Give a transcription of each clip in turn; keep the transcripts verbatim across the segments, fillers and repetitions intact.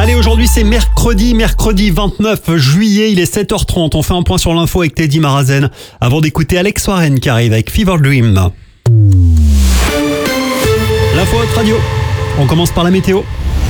Allez, aujourd'hui c'est mercredi, mercredi vingt-neuf juillet, il est sept heures trente. On fait un point sur l'info avec Teddy Marazen avant d'écouter Alex Warren qui arrive avec Fever Dream. L'info Hot Radio. On commence par la météo.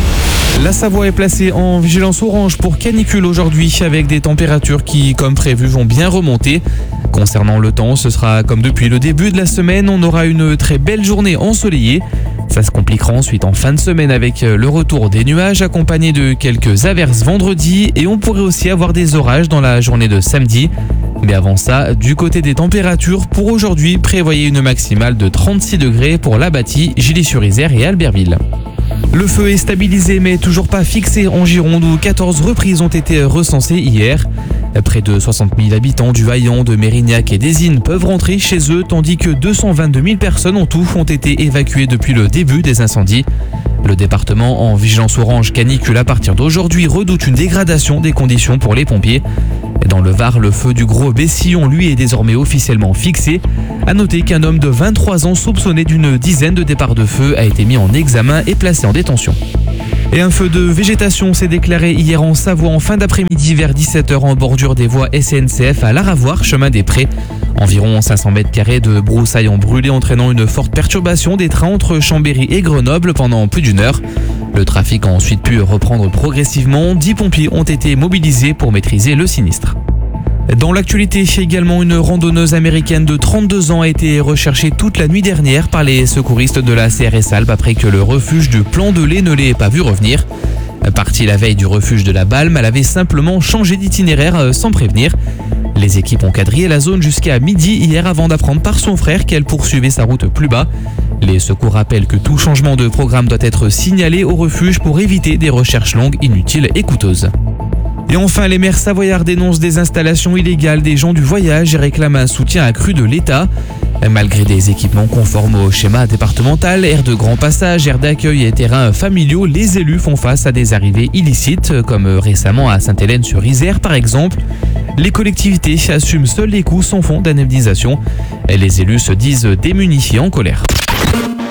La Savoie est placée en vigilance orange pour canicule aujourd'hui avec des températures qui, comme prévu, vont bien remonter. Concernant le temps, ce sera comme depuis le début de la semaine, on aura une très belle journée ensoleillée. Ça se compliquera ensuite en fin de semaine avec le retour des nuages accompagnés de quelques averses vendredi et on pourrait aussi avoir des orages dans la journée de samedi. Mais avant ça, du côté des températures, pour aujourd'hui, prévoyez une maximale de trente-six degrés pour La Bâtie, Gilly-sur-Isère et Albertville. Le feu est stabilisé mais toujours pas fixé en Gironde où quatorze reprises ont été recensées hier. Près de soixante mille habitants du Vaillant, de Mérignac et d'Ezine peuvent rentrer chez eux tandis que deux cent vingt-deux mille personnes en tout ont été évacuées depuis le début des incendies. Le département en vigilance orange canicule à partir d'aujourd'hui redoute une dégradation des conditions pour les pompiers. Dans le Var, le feu du Gros Bessillon, lui, est désormais officiellement fixé. À noter qu'un homme de vingt-trois ans soupçonné d'une dizaine de départs de feu a été mis en examen et placé en détention. Et un feu de végétation s'est déclaré hier en Savoie en fin d'après-midi vers dix-sept heures en bordure des voies S N C F à Laravoir, chemin des Prés. Environ cinq cents mètres carrés de broussailles ont brûlé entraînant une forte perturbation des trains entre Chambéry et Grenoble pendant plus d'une heure. Le trafic a ensuite pu reprendre progressivement. dix pompiers ont été mobilisés pour maîtriser le sinistre. Dans l'actualité, également, une randonneuse américaine de trente-deux ans a été recherchée toute la nuit dernière par les secouristes de la C R S Alpes après que le refuge du Plan de Lay ne l'ait pas vue revenir. Partie la veille du refuge de la Balme, elle avait simplement changé d'itinéraire sans prévenir. Les équipes ont quadrillé la zone jusqu'à midi hier avant d'apprendre par son frère qu'elle poursuivait sa route plus bas. Les secours rappellent que tout changement de programme doit être signalé au refuge pour éviter des recherches longues, inutiles et coûteuses. Et enfin, les maires savoyards dénoncent des installations illégales des gens du voyage et réclament un soutien accru de l'État. Malgré des équipements conformes au schéma départemental, aires de grand passage, aires d'accueil et terrains familiaux, les élus font face à des arrivées illicites, comme récemment à Sainte-Hélène-sur-Isère par exemple. Les collectivités assument seuls les coûts sans fonds d'indemnisation. Les élus se disent démunis et en colère.